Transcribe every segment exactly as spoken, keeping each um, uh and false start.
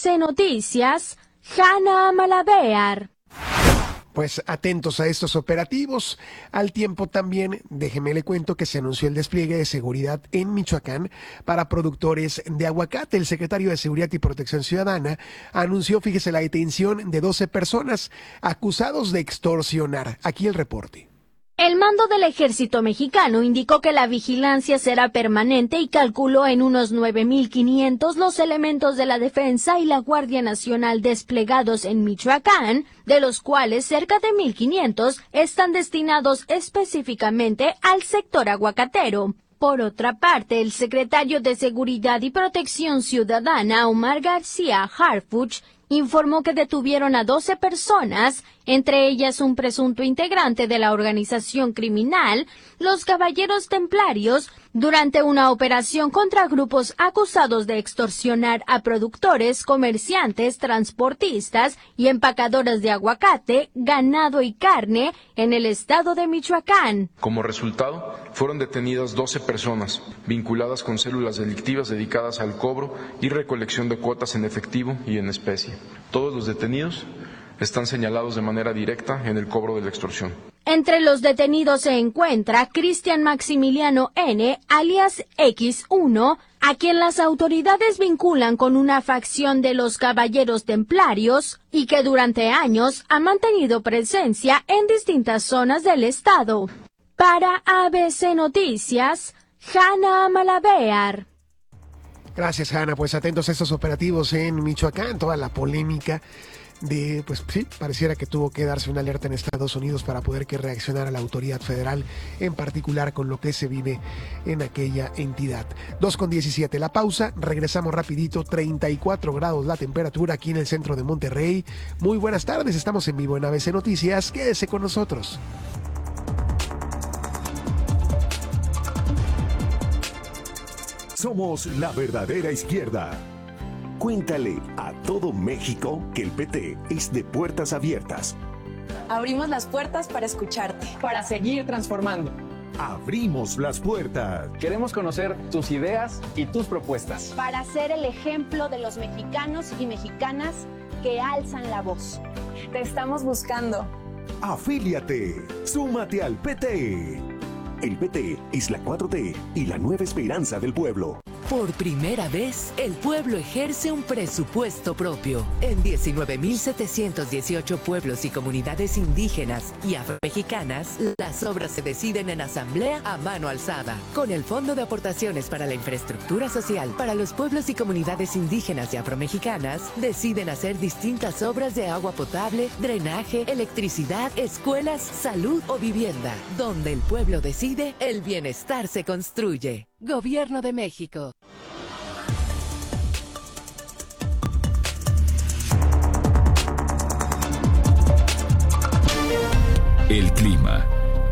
C Noticias, Hanna Malabear. Pues atentos a estos operativos. Al tiempo también, déjeme le cuento que se anunció el despliegue de seguridad en Michoacán para productores de aguacate. El secretario de Seguridad y Protección Ciudadana anunció, fíjese, la detención de doce personas acusados de extorsionar. Aquí el reporte. El mando del ejército mexicano indicó que la vigilancia será permanente y calculó en unos nueve mil quinientos los elementos de la defensa y la Guardia Nacional desplegados en Michoacán, de los cuales cerca de mil quinientos están destinados específicamente al sector aguacatero. Por otra parte, el secretario de Seguridad y Protección Ciudadana, Omar García Harfuch, informó que detuvieron a doce personas, entre ellas un presunto integrante de la organización criminal, los Caballeros Templarios, durante una operación contra grupos acusados de extorsionar a productores, comerciantes, transportistas y empacadoras de aguacate, ganado y carne en el estado de Michoacán. Como resultado, fueron detenidas doce personas vinculadas con células delictivas dedicadas al cobro y recolección de cuotas en efectivo y en especie. Todos los detenidos están señalados de manera directa en el cobro de la extorsión. Entre los detenidos se encuentra Cristian Maximiliano N., alias equis uno, a quien las autoridades vinculan con una facción de los Caballeros Templarios y que durante años ha mantenido presencia en distintas zonas del estado. Para A B C Noticias, Hanna Malabear. Gracias, Hanna. Pues atentos a estos operativos en Michoacán, toda la polémica de, pues sí, pareciera que tuvo que darse una alerta en Estados Unidos para poder que reaccionara la autoridad federal, en particular con lo que se vive en aquella entidad. dos con diecisiete, la pausa, regresamos rapidito, treinta y cuatro grados la temperatura aquí en el centro de Monterrey. Muy buenas tardes, estamos en vivo en A B C Noticias, quédese con nosotros. Somos la verdadera izquierda. Cuéntale a todo México que el P T es de puertas abiertas. Abrimos las puertas para escucharte. Para seguir transformando. Abrimos las puertas. Queremos conocer tus ideas y tus propuestas. Para ser el ejemplo de los mexicanos y mexicanas que alzan la voz. Te estamos buscando. Afíliate. Súmate al P T. El P T es la cuatro T y la nueva esperanza del pueblo. Por primera vez, el pueblo ejerce un presupuesto propio. En diecinueve mil setecientos dieciocho pueblos y comunidades indígenas y afromexicanas, las obras se deciden en asamblea a mano alzada. Con el Fondo de Aportaciones para la Infraestructura Social para los pueblos y comunidades indígenas y afromexicanas, deciden hacer distintas obras de agua potable, drenaje, electricidad, escuelas, salud o vivienda. Donde el pueblo decide, el bienestar se construye. Gobierno de México. El clima.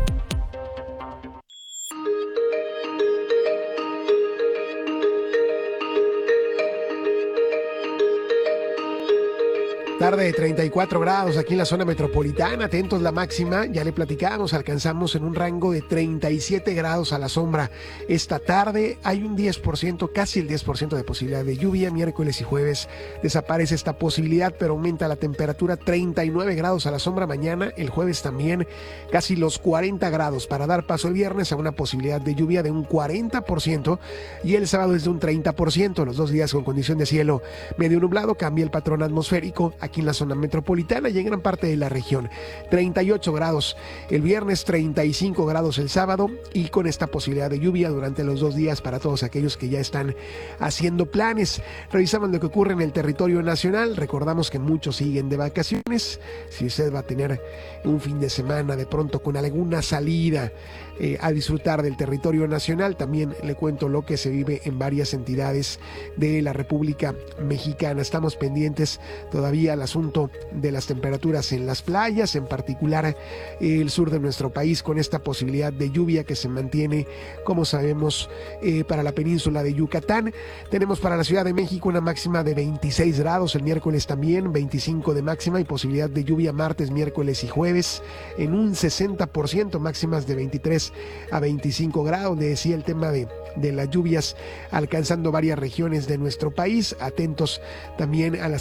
Tarde de treinta y cuatro grados aquí en la zona metropolitana, atentos la máxima, ya le platicamos, alcanzamos en un rango de treinta y siete grados a la sombra. Esta tarde hay un diez por ciento, casi el diez por ciento de posibilidad de lluvia, miércoles y jueves desaparece esta posibilidad, pero aumenta la temperatura, treinta y nueve grados a la sombra mañana, el jueves también casi los cuarenta grados, para dar paso el viernes a una posibilidad de lluvia de un cuarenta por ciento y el sábado es de un treinta por ciento, los dos días con condición de cielo medio nublado, cambia el patrón atmosférico aquí en la zona metropolitana y en gran parte de la región. treinta y ocho grados el viernes, treinta y cinco grados el sábado y con esta posibilidad de lluvia durante los dos días para todos aquellos que ya están haciendo planes. Revisamos lo que ocurre en el territorio nacional. Recordamos que muchos siguen de vacaciones. Si usted va a tener un fin de semana de pronto con alguna salida eh, a disfrutar del territorio nacional, también le cuento lo que se vive en varias entidades de la República Mexicana. Estamos pendientes todavía al asunto de las temperaturas en las playas, en particular el sur de nuestro país, con esta posibilidad de lluvia que se mantiene, como sabemos, eh, para la península de Yucatán. Tenemos para la Ciudad de México una máxima de veintiséis grados, el miércoles también veinticinco de máxima y posibilidad de lluvia martes, miércoles y jueves en un sesenta por ciento, máximas de veintitrés a veinticinco grados. Le decía el tema de, de las lluvias alcanzando varias regiones de nuestro país. Atentos también a las